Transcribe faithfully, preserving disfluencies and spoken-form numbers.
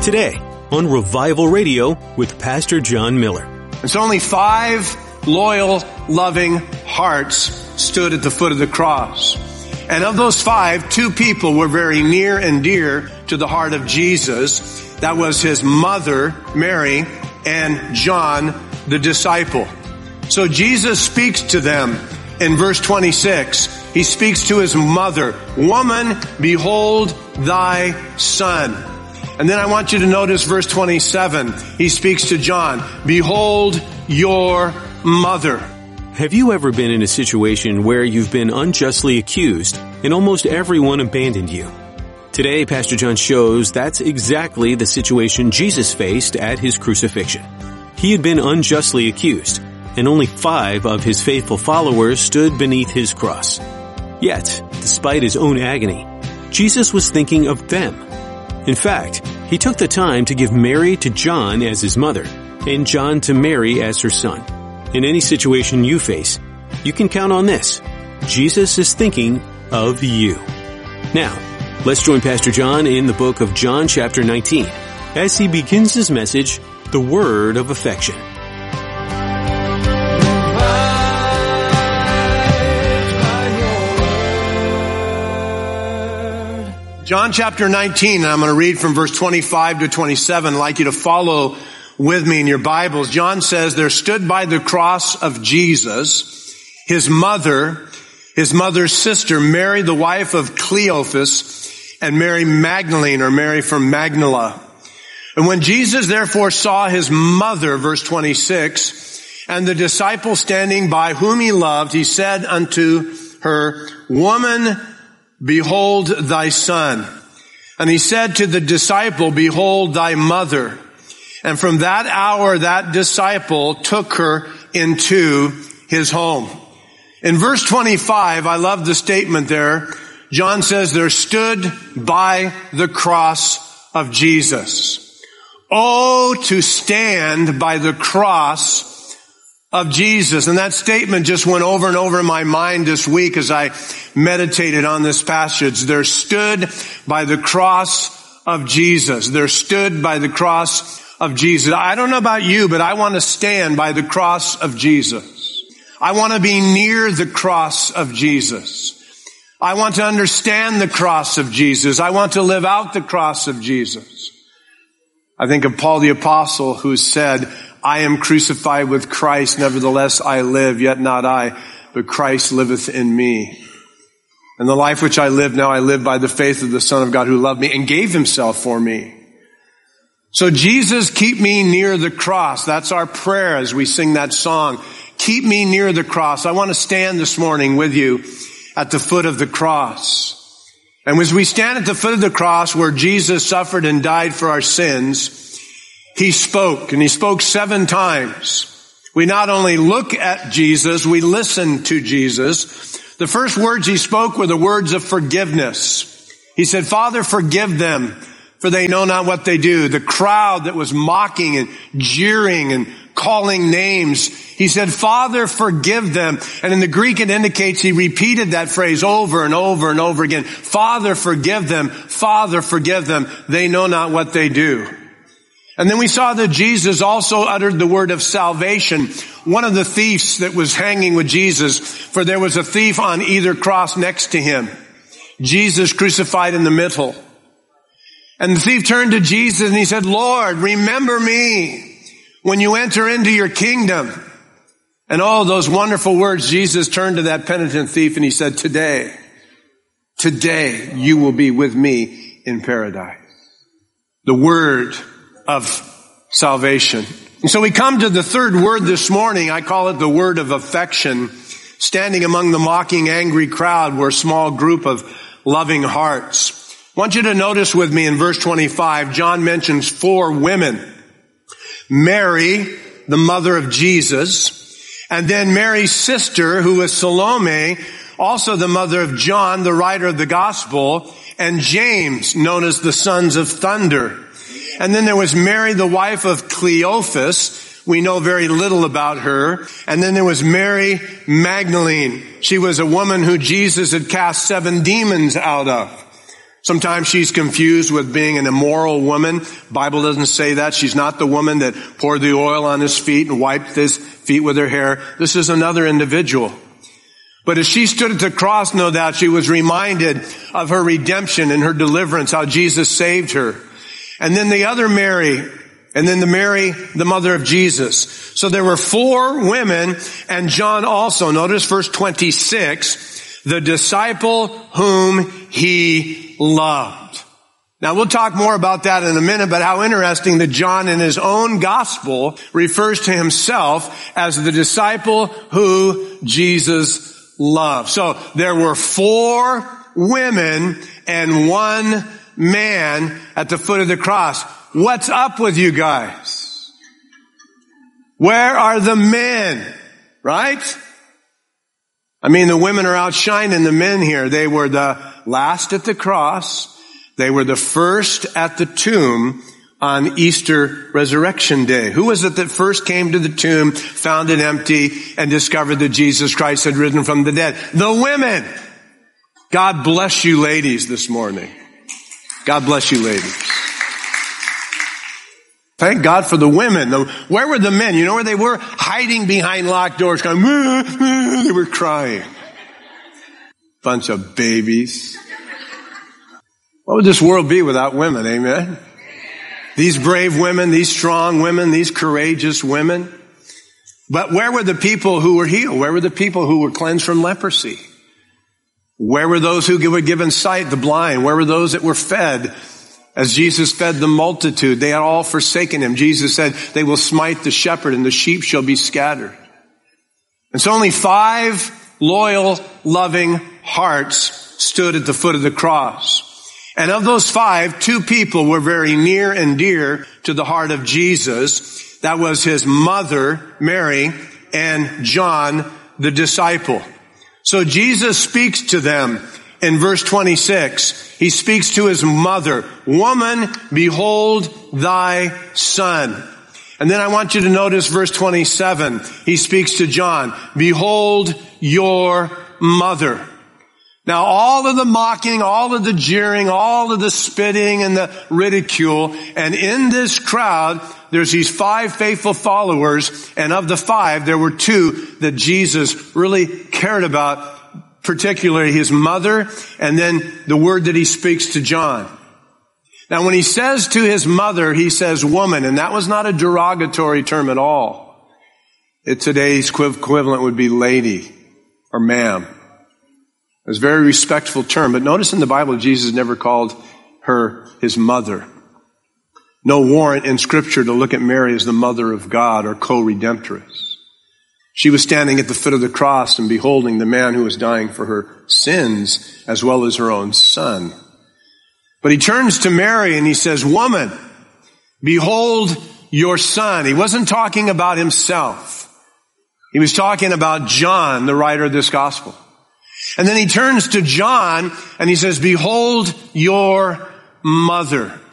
Today on Revival Radio with Pastor John Miller. It's only five loyal, loving hearts stood at the foot of the cross. And of those five, two people were very near and dear to the heart of Jesus. That was his mother, Mary, and John, the disciple. So Jesus speaks to them in verse twenty-six. He speaks to his mother, "Woman, behold thy son." And then I want you to notice verse twenty-seven. He speaks to John, "Behold your mother." Have you ever been in a situation where you've been unjustly accused and almost everyone abandoned you? Today, Pastor John shows that's exactly the situation Jesus faced at his crucifixion. He had been unjustly accused, and only five of his faithful followers stood beneath his cross. Yet, despite his own agony, Jesus was thinking of them. In fact, he took the time to give Mary to John as his mother, and John to Mary as her son. In any situation you face, you can count on this. Jesus is thinking of you. Now, let's join Pastor John in the book of John chapter nineteen, as he begins his message, The Word of Affection. John chapter nineteen, and I'm going to read from verse twenty-five to twenty-seven. I'd like you to follow with me in your Bibles. John says, "There stood by the cross of Jesus his mother, his mother's sister, Mary, the wife of Cleophas, and Mary Magdalene, or Mary from Magdala. And when Jesus therefore saw his mother," verse twenty-six, "and the disciple standing by whom he loved, he said unto her, Woman, behold thy son. And he said to the disciple, Behold thy mother. And from that hour, that disciple took her into his home." In verse twenty-five, I love the statement there. John says, "There stood by the cross of Jesus." Oh, to stand by the cross of Jesus. And that statement just went over and over in my mind this week as I meditated on this passage. There stood by the cross of Jesus. There stood by the cross of Jesus. I don't know about you, but I want to stand by the cross of Jesus. I want to be near the cross of Jesus. I want to understand the cross of Jesus. I want to live out the cross of Jesus. I think of Paul the Apostle, who said, "I am crucified with Christ, nevertheless I live, yet not I, but Christ liveth in me. And the life which I live now, I live by the faith of the Son of God who loved me and gave himself for me." So Jesus, keep me near the cross. That's our prayer as we sing that song. Keep me near the cross. I want to stand this morning with you at the foot of the cross. And as we stand at the foot of the cross where Jesus suffered and died for our sins, he spoke, and he spoke seven times. We not only look at Jesus, we listen to Jesus. The first words he spoke were the words of forgiveness. He said, "Father, forgive them, for they know not what they do." The crowd that was mocking and jeering and calling names, he said, "Father, forgive them." And in the Greek it indicates he repeated that phrase over and over and over again. "Father, forgive them. Father, forgive them. They know not what they do." And then we saw that Jesus also uttered the word of salvation. One of the thieves that was hanging with Jesus, for there was a thief on either cross next to him. Jesus crucified in the middle. And the thief turned to Jesus and he said, "Lord, remember me when you enter into your kingdom." And all those wonderful words, Jesus turned to that penitent thief and he said, Today, today you will be with me in paradise." The word of salvation. And so we come to the third word this morning. I call it the word of affection. Standing among the mocking, angry crowd were a small group of loving hearts. I want you to notice with me in verse twenty-five, John mentions four women. Mary, the mother of Jesus, and then Mary's sister, who was Salome, also the mother of John, the writer of the gospel, and James, known as the sons of thunder. And then there was Mary, the wife of Cleophas. We know very little about her. And then there was Mary Magdalene. She was a woman who Jesus had cast seven demons out of. Sometimes she's confused with being an immoral woman. Bible doesn't say that. She's not the woman that poured the oil on his feet and wiped his feet with her hair. This is another individual. But as she stood at the cross, no doubt, she was reminded of her redemption and her deliverance, how Jesus saved her. And then the other Mary, and then the Mary, the mother of Jesus. So there were four women, and John also, notice verse twenty-six, the disciple whom he loved. Now we'll talk more about that in a minute, but how interesting that John in his own gospel refers to himself as the disciple who Jesus loved. So there were four women and one man at the foot of the cross. What's up with you guys? Where are the men? Right? I mean, the women are outshining the men here. They were the last at the cross. They were the first at the tomb on Easter Resurrection Day. Who was it that first came to the tomb, found it empty, and discovered that Jesus Christ had risen from the dead? The women. God bless you ladies this morning. God bless you ladies. Thank God for the women. Where were the men? You know where they were? Hiding behind locked doors, going, they were crying. Bunch of babies. What would this world be without women? Amen. These brave women, these strong women, these courageous women. But where were the people who were healed? Where were the people who were cleansed from leprosy? Where were those who were given sight, the blind? Where were those that were fed? As Jesus fed the multitude, they had all forsaken him. Jesus said, they will smite the shepherd and the sheep shall be scattered. And so only five loyal, loving hearts stood at the foot of the cross. And of those five, two people were very near and dear to the heart of Jesus. That was his mother, Mary, and John, the disciple. So Jesus speaks to them in verse twenty-six. He speaks to his mother, woman, behold thy son. And then I want you to notice verse twenty-seven. He speaks to John, behold your mother. Now all of the mocking, all of the jeering, all of the spitting and the ridicule, and in this crowd, there's these five faithful followers, and of the five, there were two that Jesus really cared about, particularly his mother, and then the word that he speaks to John. Now when he says to his mother, he says woman, and that was not a derogatory term at all. It, today's equivalent would be lady or ma'am. It was a very respectful term, but notice in the Bible, Jesus never called her his mother. No warrant in Scripture to look at Mary as the mother of God or co-redemptress. She was standing at the foot of the cross and beholding the man who was dying for her sins as well as her own son. But he turns to Mary and he says, woman, behold your son. He wasn't talking about himself. He was talking about John, the writer of this gospel. And then he turns to John and he says, behold your mother.